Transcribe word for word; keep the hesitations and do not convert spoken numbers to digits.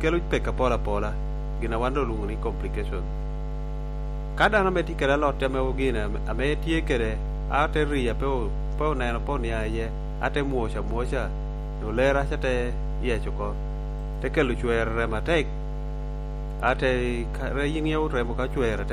kelo pek apola apola gina wando lungo ni complication kada na meti kere lot ya me gina ame tie kere ate ria pe pe na na poni aye ate muosha muosha no lera chate ye choko te kelo chwer matek ate kare yin yo remo ka chwer